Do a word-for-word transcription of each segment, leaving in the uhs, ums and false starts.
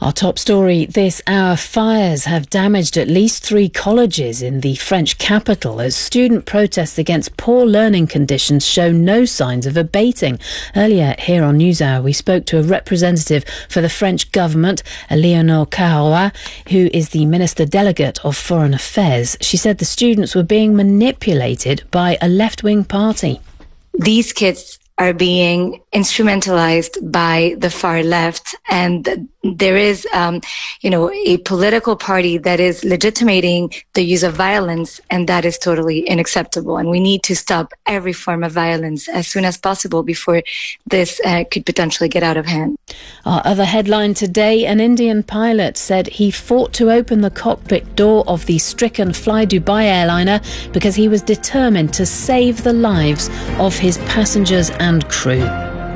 Our top story this hour: fires have damaged at least three colleges in the French capital as student protests against poor learning conditions show no signs of abating. Earlier here on NewsHour, we spoke to a representative for the French government, Eleonore Carrois, who is the Minister Delegate of Foreign Affairs. She said the students were being manipulated by a left-wing party. These kids are being instrumentalized by the far left, and there is, um, you know, a political party that is legitimating the use of violence, and that is totally unacceptable. And we need to stop every form of violence as soon as possible before this uh, could potentially get out of hand. Our other headline today: an Indian pilot said he fought to open the cockpit door of the stricken Fly Dubai airliner because he was determined to save the lives of his passengers and crew.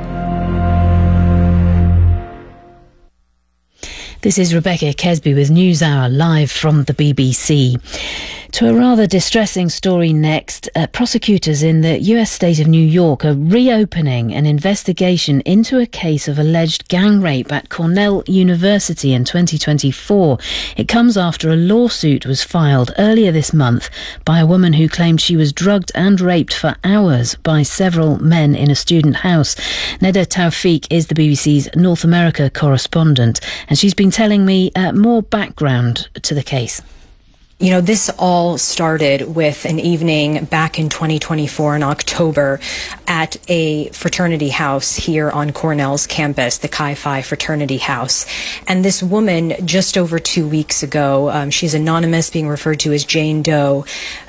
This is Rebecca Kesby with NewsHour live from the B B C. To a rather distressing story next. Uh, prosecutors in the U S state of New York are reopening an investigation into a case of alleged gang rape at Cornell University in twenty twenty-four. It comes after a lawsuit was filed earlier this month by a woman who claimed she was drugged and raped for hours by several men in a student house. Neda Tawfiq is the B B C's North America correspondent, and she's been telling me uh, more background to the case. You know, this all started with an evening back in twenty twenty-four in October at a fraternity house here on Cornell's campus, the Chi Phi Fraternity House. And this woman, just over two weeks ago, um, she's anonymous, being referred to as Jane Doe,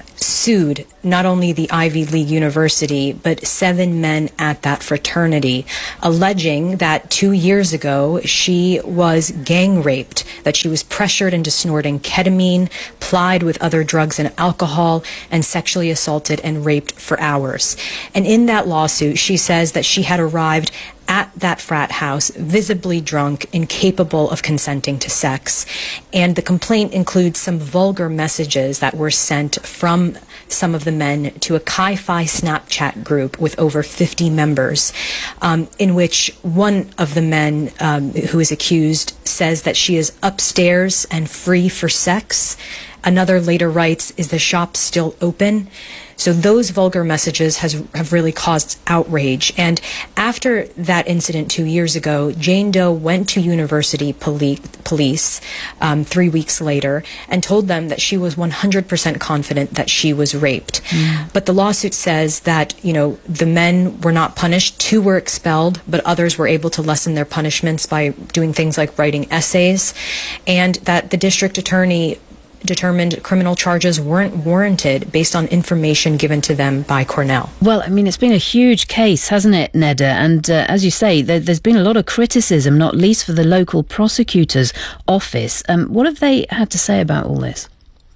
sued not only the Ivy League University, but seven men at that fraternity, alleging that two years ago she was gang raped, that she was pressured into snorting ketamine, plied with other drugs and alcohol, and sexually assaulted and raped for hours. And in that lawsuit, she says that she had arrived at that frat house, visibly drunk, incapable of consenting to sex. And the complaint includes some vulgar messages that were sent from some of the men to a Chi Phi Snapchat group with over fifty members, um, in which one of the men um, who is accused says that she is upstairs and free for sex. Another later writes, "Is the shop still open?" So those vulgar messages has, have really caused outrage. And after that incident two years ago, Jane Doe went to university poli- police um, three weeks later and told them that she was one hundred percent confident that she was raped. Mm. But the lawsuit says that, you know, the men were not punished. Two were expelled, but others were able to lessen their punishments by doing things like writing essays, and that the district attorney determined criminal charges weren't warranted based on information given to them by Cornell. Well, I mean, it's been a huge case, hasn't it, Neda? And uh, as you say, there, there's been a lot of criticism, not least for the local prosecutor's office. Um, what have they had to say about all this?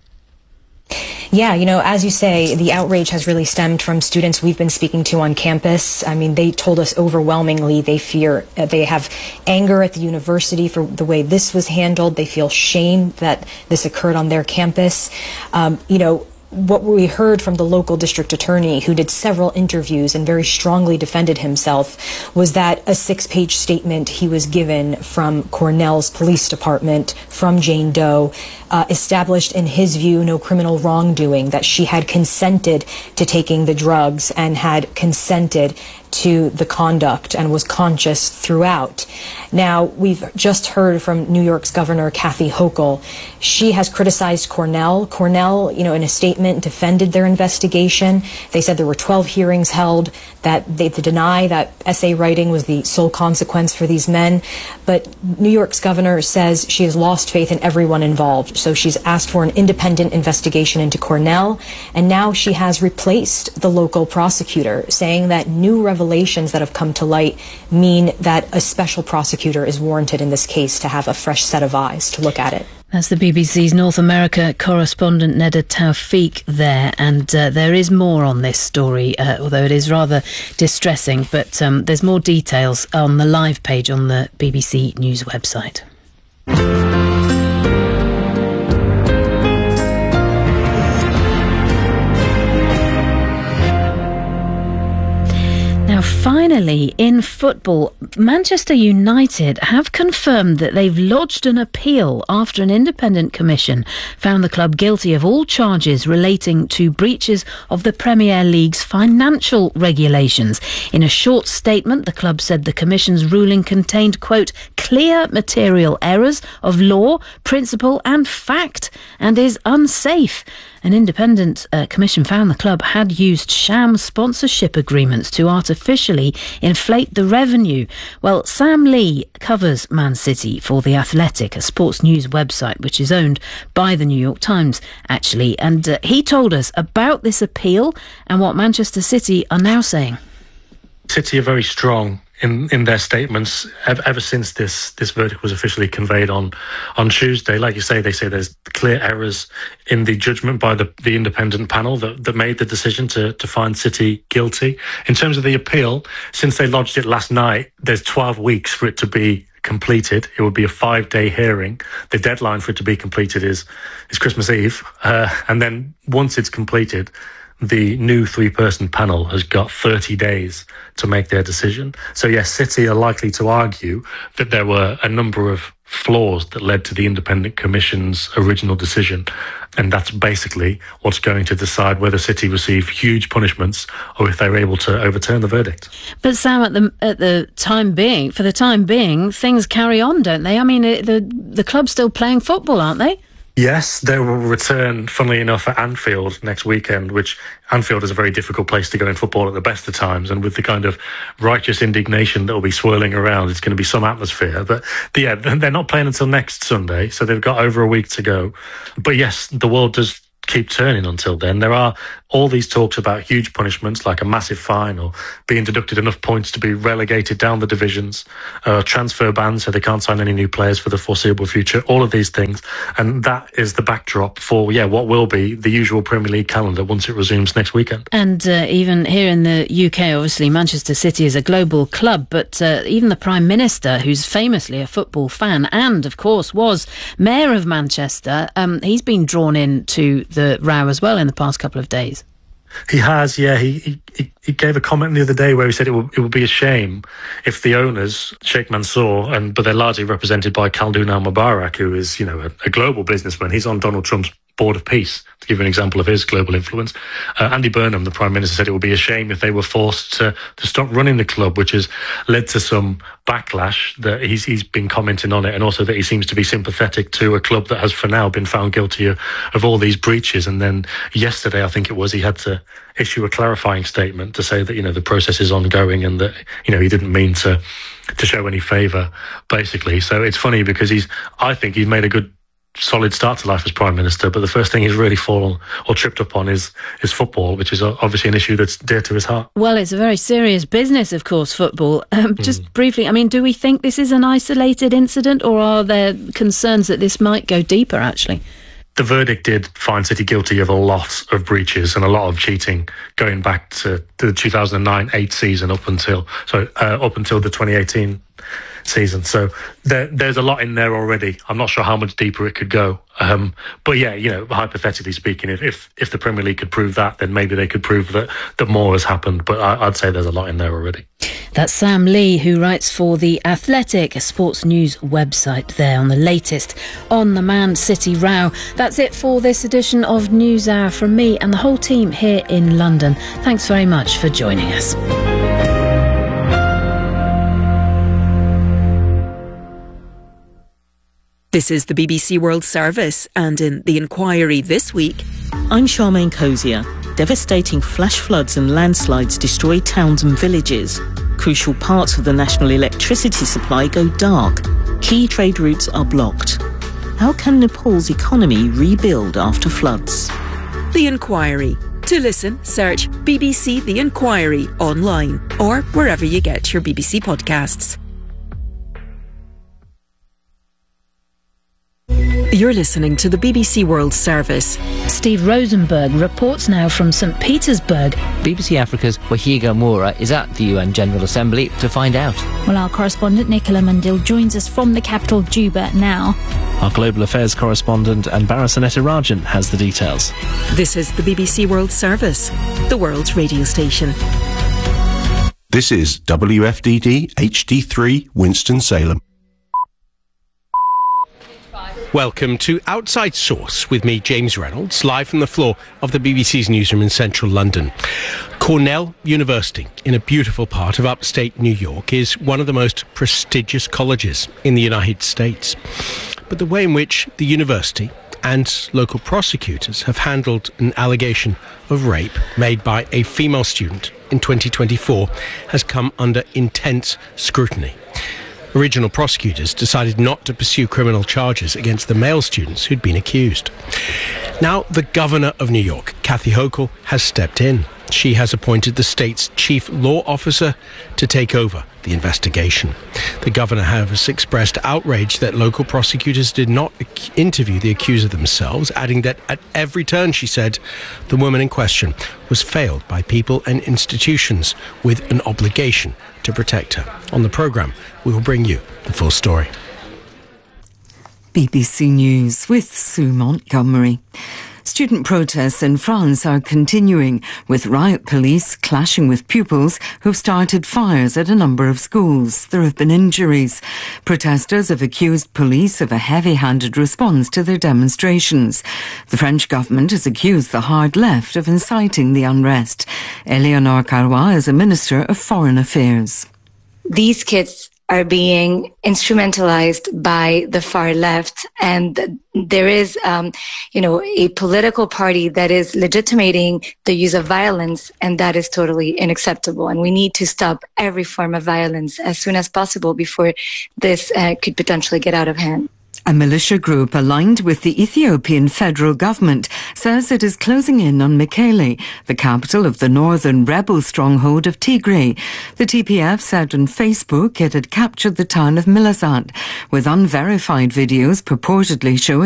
Yeah, you know, as you say, the outrage has really stemmed from students we've been speaking to on campus. I mean, they told us overwhelmingly they fear, uh, they have anger at the university for the way this was handled. They feel shame that this occurred on their campus. Um, you know, what we heard from the local district attorney, who did several interviews and very strongly defended himself, was that a six-page statement he was given from Cornell's police department from Jane Doe uh, established, in his view, no criminal wrongdoing, that she had consented to taking the drugs and had consented to the conduct and was conscious throughout. Now, we've just heard from New York's Governor Kathy Hochul. She has criticized Cornell. Cornell, you know, in a statement defended their investigation. They said there were twelve hearings held, that they deny that essay writing was the sole consequence for these men. But New York's governor says she has lost faith in everyone involved. So she's asked for an independent investigation into Cornell. And now she has replaced the local prosecutor, saying that new revelations that have come to light mean that a special prosecutor is warranted in this case to have a fresh set of eyes to look at it. That's the B B C's North America correspondent Neda Tawfiq there, and uh, there is more on this story, uh, although it is rather distressing, but um, there's more details on the live page on the B B C News website. Now, Finally, in football, Manchester United have confirmed that they've lodged an appeal after an independent commission found the club guilty of all charges relating to breaches of the Premier League's financial regulations. In a short statement, the club said the commission's ruling contained, quote, clear material errors of law, principle and fact, and is unsafe. An independent uh, commission found the club had used sham sponsorship agreements to artificially inflate the revenue. Well, Sam Lee covers Man City for The Athletic, a sports news website which is owned by the New York Times, actually. And uh, he told us about this appeal and what Manchester City are now saying. City are very strong in, in their statements ever, ever since this, this verdict was officially conveyed on, on Tuesday. Like you say, they say there's clear errors in the judgment by the, the independent panel that, that made the decision to, to find City guilty. In terms of the appeal, since they lodged it last night, there's twelve weeks for it to be completed. It would be a five-day hearing. The deadline for it to be completed is, is Christmas Eve. Uh, and then once it's completed, the new three-person panel has got thirty days to make their decision. So yes, City are likely to argue that there were a number of flaws that led to the independent commission's original decision. And that's basically what's going to decide whether City receive huge punishments or if they're able to overturn the verdict. But Sam, at the at the time being, for the time being, things carry on, don't they? I mean, the the club's still playing football, aren't they? Yes, they will return, funnily enough, at Anfield next weekend, which Anfield is a very difficult place to go in football at the best of times. And with the kind of righteous indignation that will be swirling around, it's going to be some atmosphere. But yeah, they're not playing until next Sunday, so they've got over a week to go. But yes, the world does keep turning until then. There are all these talks about huge punishments like a massive fine or being deducted enough points to be relegated down the divisions, uh, transfer bans so they can't sign any new players for the foreseeable future, all of these things. And that is the backdrop for, yeah, what will be the usual Premier League calendar once it resumes next weekend. And uh, even here in the U K, obviously, Manchester City is a global club, but uh, even the Prime Minister, who's famously a football fan and, of course, was Mayor of Manchester, um, he's been drawn into the row as well in the past couple of days. He has, yeah. He, he he gave a comment the other day where he said it would it would be a shame if the owners, Sheikh Mansour, and but they're largely represented by Khaldoon Al-Mubarak, who is, you know, a, a global businessman. He's on Donald Trump's Board of Peace, to give you an example of his global influence. Uh, Andy Burnham, the Prime Minister, said it would be a shame if they were forced to, to stop running the club, which has led to some backlash. That he's he's been commenting on it, and also that he seems to be sympathetic to a club that has for now been found guilty of, of all these breaches. And then yesterday, I think it was, he had to issue a clarifying statement to say that, you know, the process is ongoing and that, you know, he didn't mean to to show any favour, basically. So it's funny because he's, I think he's made a good solid start to life as Prime Minister, but the first thing he's really fallen or tripped up on is is football, which is obviously an issue that's dear to his heart. Well, it's a very serious business, of course, football. Um, mm. Just briefly, I mean, do we think this is an isolated incident, or are there concerns that this might go deeper, actually? The verdict did find City guilty of a lot of breaches and a lot of cheating going back to, to the two thousand nine eight season up until so uh, up until the twenty eighteen season. So there, there's a lot in there already. I'm not sure how much deeper it could go. Um, but yeah, you know, hypothetically speaking, if, if if the Premier League could prove that, then maybe they could prove that, that more has happened. But I, I'd say there's a lot in there already. That's Sam Lee, who writes for The Athletic, a sports news website, there on the latest on the Man City row. That's it for this edition of News Hour from me and the whole team here in London. Thanks very much for joining us. This is the B B C World Service, and in The Inquiry this week... I'm Charmaine Cozier. Devastating flash floods and landslides destroy towns and villages. Crucial parts of the national electricity supply go dark. Key trade routes are blocked. How can Nepal's economy rebuild after floods? The Inquiry. To listen, search B B C The Inquiry online or wherever you get your B B C podcasts. You're listening to the B B C World Service. Steve Rosenberg reports now from St Petersburg. B B C Africa's Wahiga Moura is at the U N General Assembly to find out. Well, our correspondent Nicola Mundil joins us from the capital Juba now. Our global affairs correspondent Anbara Rajan has the details. This is the B B C World Service, the world's radio station. This is W F D D H D three Winston-Salem. Welcome to Outside Source with me, James Reynolds, live from the floor of the B B C's newsroom in central London. Cornell University, in a beautiful part of upstate New York, is one of the most prestigious colleges in the United States. But the way in which the university and local prosecutors have handled an allegation of rape made by a female student in twenty twenty-four has come under intense scrutiny. Original prosecutors decided not to pursue criminal charges against the male students who'd been accused. Now, the governor of New York, Kathy Hochul, has stepped in. She has appointed the state's chief law officer to take over the investigation. The governor has expressed outrage that local prosecutors did not ac- interview the accuser themselves, adding that at every turn, she said, the woman in question was failed by people and institutions with an obligation to protect her. On the programme, we will bring you the full story. B B C News with Sue Montgomery. Student protests in France are continuing, with riot police clashing with pupils who've started fires at a number of schools. There have been injuries. Protesters have accused police of a heavy-handed response to their demonstrations. The French government has accused the hard left of inciting the unrest. Eleonore Carrois is a Minister of Foreign Affairs. These kids are being instrumentalized by the far left, and there is, um, you know, a political party that is legitimating the use of violence, and that is totally unacceptable. And we need to stop every form of violence as soon as possible before this uh, could potentially get out of hand. A militia group aligned with the Ethiopian federal government says it is closing in on Mekele, the capital of the northern rebel stronghold of Tigray. The T P F said on Facebook it had captured the town of Milazat, with unverified videos purportedly showing